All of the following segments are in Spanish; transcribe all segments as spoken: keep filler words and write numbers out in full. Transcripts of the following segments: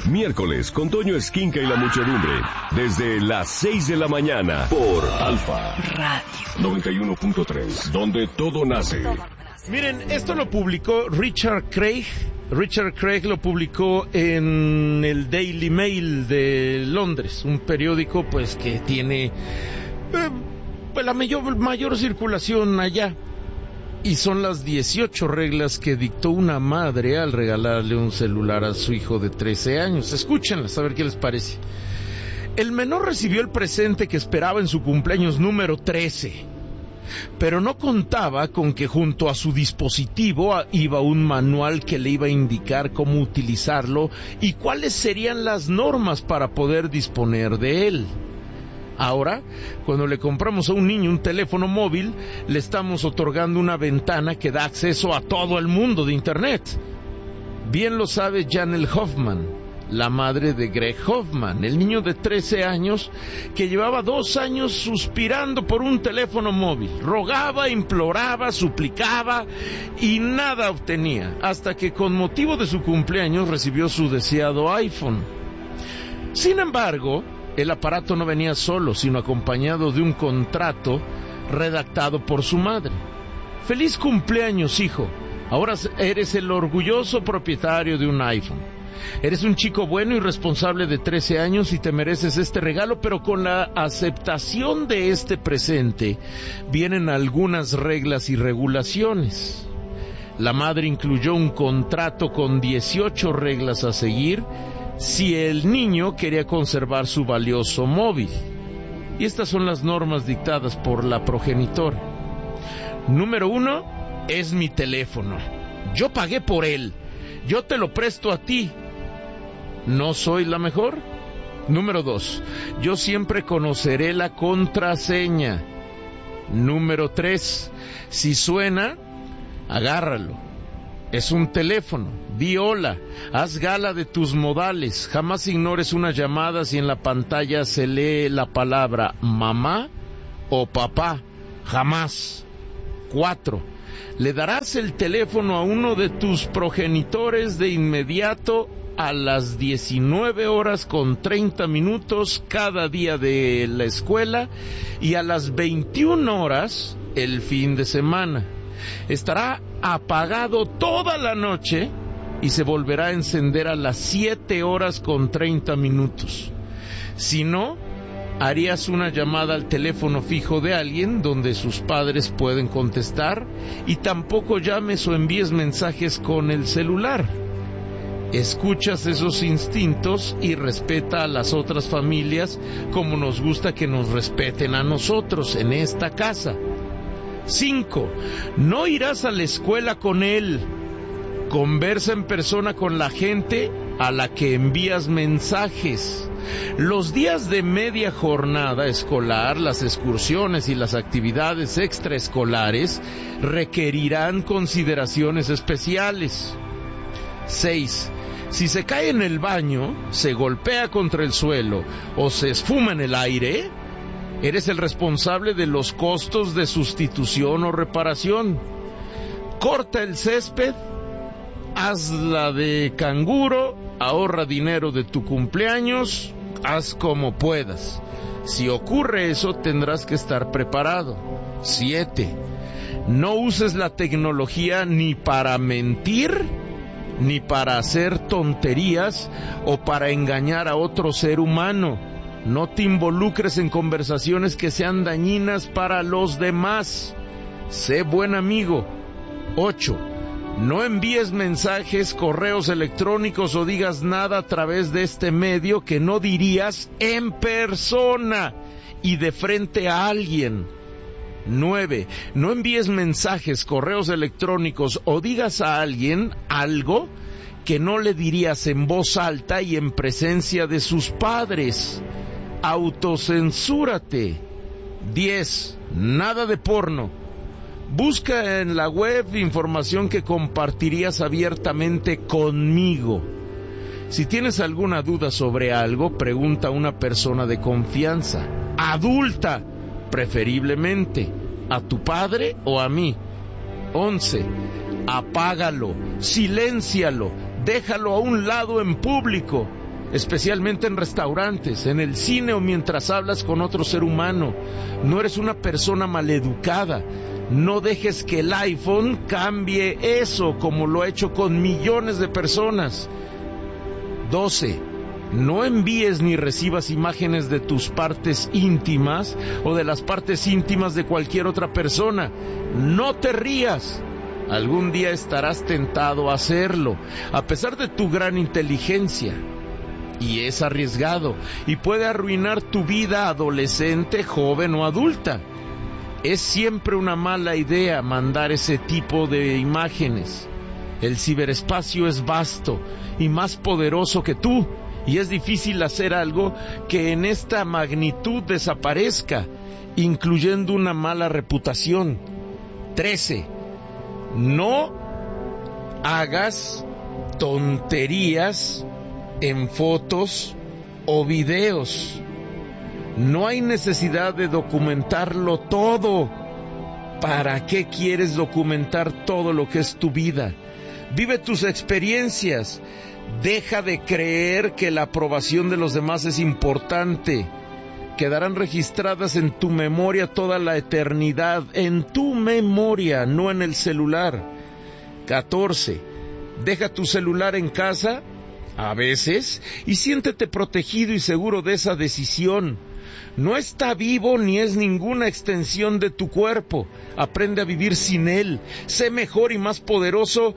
Miércoles con Toño Esquinca y la muchedumbre. Desde las seis de la mañana por Alfa Radio noventa y uno punto tres, donde todo nace. Miren, esto lo publicó Richard Craig. Richard Craig lo publicó en el Daily Mail de Londres, un periódico pues que tiene eh, pues, la mayor, mayor circulación allá. Y son las dieciocho reglas que dictó una madre al regalarle un celular a su hijo de trece años. Escúchenlas, a ver qué les parece. El menor recibió el presente que esperaba en su cumpleaños número trece, pero no contaba con que junto a su dispositivo iba un manual que le iba a indicar cómo utilizarlo y cuáles serían las normas para poder disponer de él. Ahora, cuando le compramos a un niño un teléfono móvil, le estamos otorgando una ventana que da acceso a todo el mundo de Internet. Bien lo sabe Janelle Hoffman, la madre de Greg Hoffman, el niño de trece años que llevaba dos años suspirando por un teléfono móvil. Rogaba, imploraba, suplicaba y nada obtenía, hasta que con motivo de su cumpleaños recibió su deseado iPhone. Sin embargo, el aparato no venía solo, sino acompañado de un contrato redactado por su madre. Feliz cumpleaños, hijo. Ahora eres el orgulloso propietario de un iPhone. Eres un chico bueno y responsable de trece años y te mereces este regalo, pero con la aceptación de este presente vienen algunas reglas y regulaciones. La madre incluyó un contrato con dieciocho reglas a seguir si el niño quería conservar su valioso móvil. Y estas son las normas dictadas por la progenitora. Número uno, es mi teléfono. Yo pagué por él. Yo te lo presto a ti. ¿No soy la mejor? Número dos, yo siempre conoceré la contraseña. Número tres, si suena, agárralo. Es un teléfono, di hola, haz gala de tus modales, jamás ignores una llamada si en la pantalla se lee la palabra mamá o papá, jamás. Cuatro, le darás el teléfono a uno de tus progenitores de inmediato a las diecinueve horas con treinta minutos cada día de la escuela y a las veintiuna horas el fin de semana. Estará apagado toda la noche y se volverá a encender a las siete horas con treinta minutos. Si no, harías una llamada al teléfono fijo de alguien donde sus padres pueden contestar y tampoco llames o envíes mensajes con el celular. Escuchas esos instintos y respeta a las otras familias como nos gusta que nos respeten a nosotros en esta casa. Cinco, no irás a la escuela con él. Conversa en persona con la gente a la que envías mensajes. Los días de media jornada escolar, las excursiones y las actividades extraescolares requerirán consideraciones especiales. Seis, si se cae en el baño, se golpea contra el suelo o se esfuma en el aire, eres el responsable de los costos de sustitución o reparación. Corta el césped, hazla de canguro, ahorra dinero de tu cumpleaños, haz como puedas. Si ocurre eso, tendrás que estar preparado. Siete, no uses la tecnología ni para mentir, ni para hacer tonterías o para engañar a otro ser humano. No te involucres en conversaciones que sean dañinas para los demás. Sé buen amigo. Ocho, no envíes mensajes, correos electrónicos o digas nada a través de este medio que no dirías en persona y de frente a alguien. Nueve, no envíes mensajes, correos electrónicos o digas a alguien algo que no le dirías en voz alta y en presencia de sus padres. Autocensúrate. Diez, nada de porno. Busca en la web información que compartirías abiertamente conmigo. Si tienes alguna duda sobre algo, pregunta a una persona de confianza, adulta, preferiblemente, a tu padre o a mí. Once, apágalo, siléncialo, déjalo a un lado en público. especialmente en restaurantes, en el cine o mientras hablas con otro ser humano. No eres una persona maleducada. No dejes que el iPhone cambie eso, como lo ha hecho con millones de personas. doce. No envíes ni recibas imágenes de tus partes íntimas o de las partes íntimas de cualquier otra persona. No te rías. Algún día estarás tentado a hacerlo, a pesar de tu gran inteligencia. Y es arriesgado y puede arruinar tu vida adolescente, joven o adulta. Es siempre una mala idea mandar ese tipo de imágenes. El ciberespacio es vasto y más poderoso que tú, y es difícil hacer algo que en esta magnitud desaparezca, incluyendo una mala reputación. trece. No hagas tonterías en fotos o videos. No hay necesidad de documentarlo todo. ¿Para qué quieres documentar todo lo que es tu vida? Vive tus experiencias. Deja de creer que la aprobación de los demás es importante. Quedarán registradas en tu memoria toda la eternidad, en tu memoria, no en el celular. catorce. Deja tu celular en casa, a veces, y siéntete protegido y seguro de esa decisión. No está vivo ni es ninguna extensión de tu cuerpo. Aprende a vivir sin él. Sé mejor y más poderoso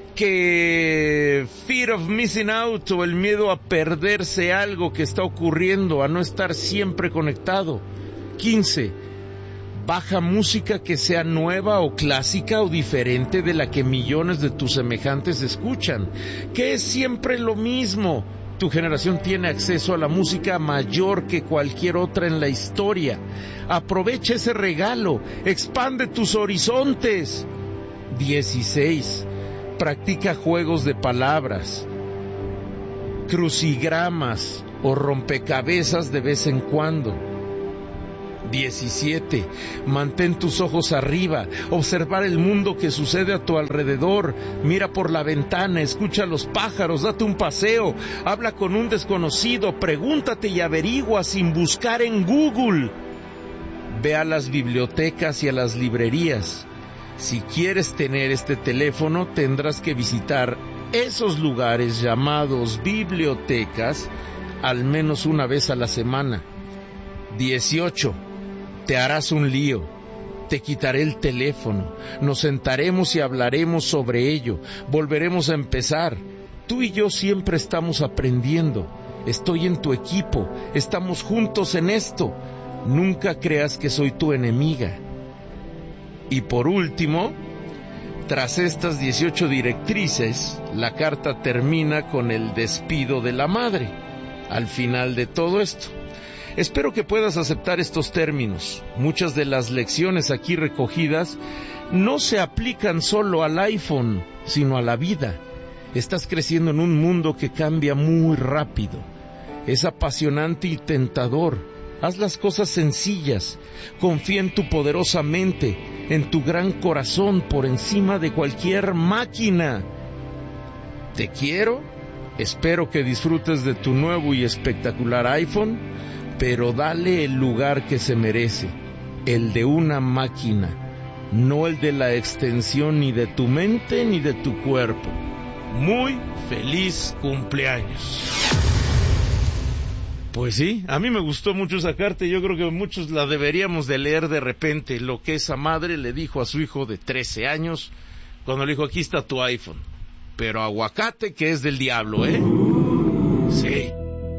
que fear of missing out, o el miedo a perderse algo que está ocurriendo, a no estar siempre conectado. quince. Baja música que sea nueva o clásica o diferente de la que millones de tus semejantes escuchan, que es siempre lo mismo. Tu generación tiene acceso a la música mayor que cualquier otra en la historia. Aprovecha ese regalo, expande tus horizontes. dieciséis. Practica juegos de palabras, crucigramas o rompecabezas de vez en cuando. diecisiete. Mantén tus ojos arriba, observar el mundo que sucede a tu alrededor. Mira por la ventana, escucha a los pájaros, date un paseo, habla con un desconocido, pregúntate y averigua sin buscar en Google. Ve a las bibliotecas y a las librerías. Si quieres tener este teléfono, tendrás que visitar esos lugares llamados bibliotecas al menos una vez a la semana. dieciocho. Te harás un lío. Te quitaré el teléfono. Nos sentaremos y hablaremos sobre ello. Volveremos a empezar. Tú y yo siempre estamos aprendiendo. Estoy en tu equipo. Estamos juntos en esto. Nunca creas que soy tu enemiga. Y por último, tras estas dieciocho directrices, la carta termina con el despido de la madre. Al final de todo esto, espero que puedas aceptar estos términos. Muchas de las lecciones aquí recogidas no se aplican solo al iPhone, sino a la vida. Estás creciendo en un mundo que cambia muy rápido. Es apasionante y tentador. Haz las cosas sencillas. Confía en tu poderosa mente, en tu gran corazón por encima de cualquier máquina. Te quiero. Espero que disfrutes de tu nuevo y espectacular iPhone, pero dale el lugar que se merece, el de una máquina, no el de la extensión ni de tu mente ni de tu cuerpo. Muy feliz cumpleaños. Pues sí, a mí me gustó mucho esa carta y yo creo que muchos la deberíamos de leer de repente, lo que esa madre le dijo a su hijo de trece años, cuando le dijo, aquí está tu iPhone, pero aguacate que es del diablo, ¿eh? Sí.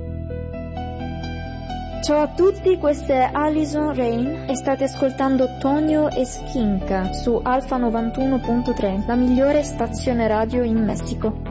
Ciao a tutti, questa è Alison Rain e state ascoltando Tonio e Skinka su Alfa novantuno punto tre, la migliore stazione radio in Messico.